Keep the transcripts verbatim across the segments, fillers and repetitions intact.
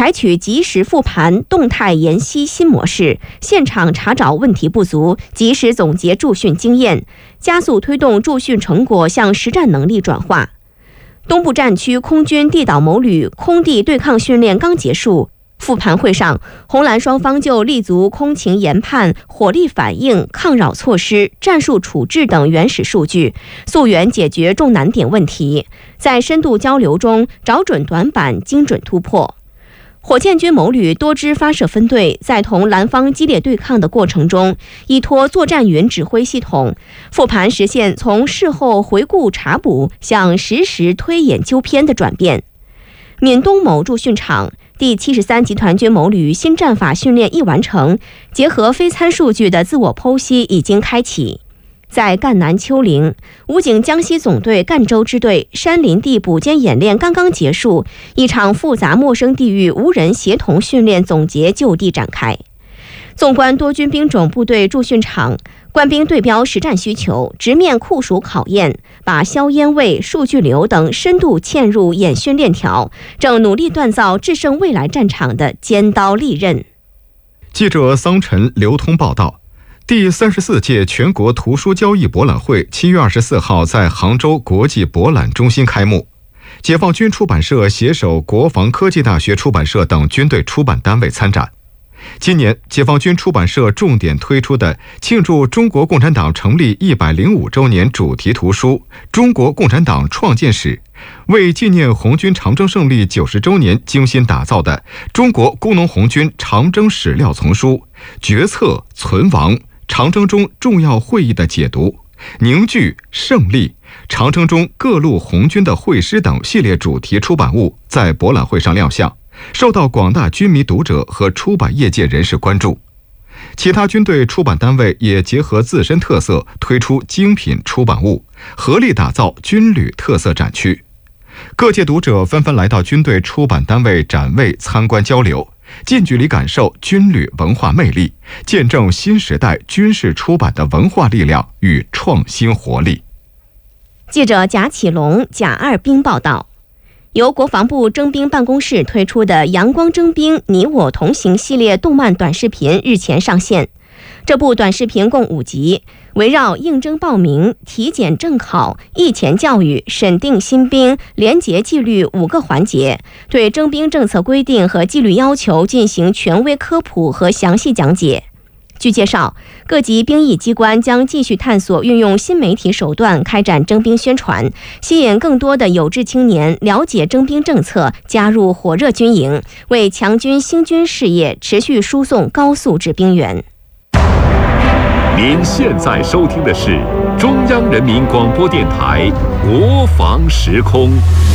采取及时复盘、动态研析新模式，现场查找问题不足，及时总结驻训经验，加速推动驻训成果向实战能力转化。东部战区空军地导某旅空地对抗训练刚结束，复盘会上，红蓝双方就立足空情研判、火力反应、抗扰措施、战术处置等原始数据，溯源解决重难点问题，在深度交流中找准短板，精准突破。火箭军某旅多支发射分队在同蓝方激烈对抗的过程中，依托作战云指挥系统，复盘实现从事后回顾查补向实时推演纠偏的转变。闽东某驻训场第七十三集团军某旅新战法训练已完成，结合非参数据的自我剖析已经开启。在赣南丘陵，武警江西总队赣州支队山林地补歼演练刚刚结束，一场复杂陌生地域无人协同训练总结就地展开。纵观多军兵种部队驻训场，官兵对标实战需求，直面酷暑考验，把硝烟位、数据流等深度嵌入演训链条，正努力锻造制胜未来战场的尖刀利刃。 记者桑晨、刘通报道。第三十四届全国图书交易博览会七月二十四号在杭州国际博览中心开幕。解放军出版社携手国防科技大学出版社等军队出版单位参展。今年解放军出版社重点推出的庆祝中国共产党成立一百零五周年主题图书《中国共产党创建史》，为纪念红军长征胜利九十周年精心打造的《中国工农红军长征史料丛书》决策、存亡、长征中重要会议的解读、凝聚、胜利、长征中各路红军的会师等系列主题出版物在博览会上亮相，受到广大军迷读者和出版业界人士关注。其他军队出版单位也结合自身特色推出精品出版物，合力打造军旅特色展区。各界读者纷纷来到军队出版单位展位参观交流，近距离感受军旅文化魅力，见证新时代军事出版的文化力量与创新活力。 记者贾启龙、贾二兵报道。由国防部征兵办公室推出的《阳光征兵你我同行》系列动漫短视频日前上线。这部短视频共五集，围绕应征报名、体检正考、役前教育、审定新兵、廉洁纪律五个环节，对征兵政策规定和纪律要求进行权威科普和详细讲解。据介绍，各级兵役机关将继续探索运用新媒体手段开展征兵宣传，吸引更多的有志青年了解征兵政策，加入火热军营，为强军兴军事业持续输送高素质兵员。 您现在收听的是中央人民广播电台国防时空。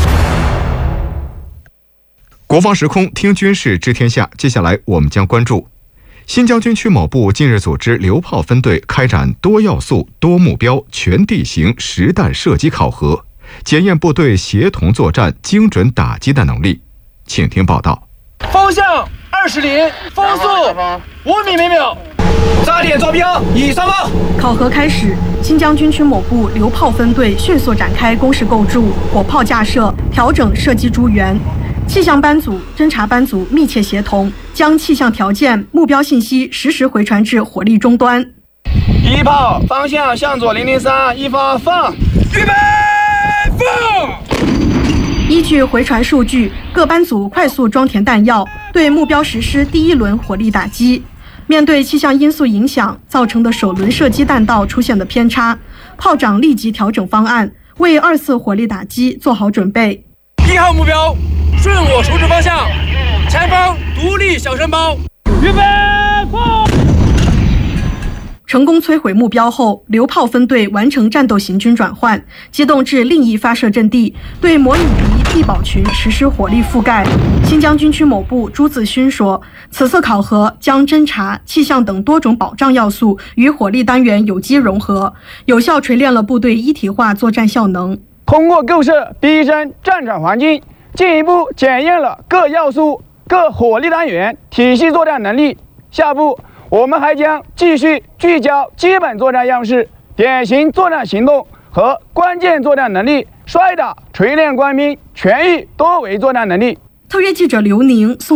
国防时空听军事知天下，接下来我们将关注新疆军区某部近日组织榴炮分队开展多要素、多目标、全地形实弹射击考核，检验部队协同作战、精准打击的能力。请听报道。 方向二十厘，风速五米每秒，扎点招标，已上报。 考核开始，新疆军区某部榴炮分队迅速展开工事构筑、火炮架设、调整射击诸元。气象班组、侦察班组密切协同，将气象条件、目标信息实时回传至火力终端。 一炮方向向左零零三，一发放，预备放。 依据回传数据，各班组快速装填弹药，对目标实施第一轮火力打击。面对气象因素影响造成的首轮射击弹道出现的偏差，炮长立即调整方案，为二次火力打击做好准备。 一号目标顺我处置方向，前方独立小山包，预备放。 成功摧毁目标后，榴炮分队完成战斗行军转换，机动至另一发射阵地，对模拟敌地堡群实施火力覆盖。新疆军区某部朱自勋说，此次考核将侦察、气象等多种保障要素与火力单元有机融合，有效锤炼了部队一体化作战效能。 通过构设第一身战场环境，进一步检验了各要素、各火力单元体系作战能力。下步我们还将继续聚焦基本作战样式、典型作战行动和关键作战能力，摔打锤炼官兵全域多维作战能力。 特约记者刘宁、宋